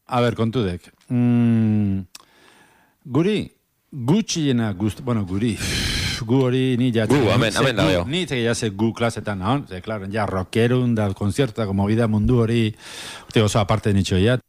A ber, kontudek. Guri, gutxiena guri, gu hori ni jatzen. Gu, amen da jo. Ni teke jase gu klasetan, no? Claro, ja rockerun da konzertuak, movida mundu hori, oso aparte nitxo jat.